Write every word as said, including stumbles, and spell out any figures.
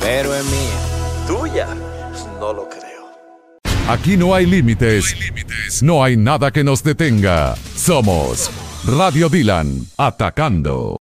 pero es mía. ¿Tuya? No lo creo. Aquí no hay límites, no hay límites, no hay nada que nos detenga. Somos Radio Dylan, atacando.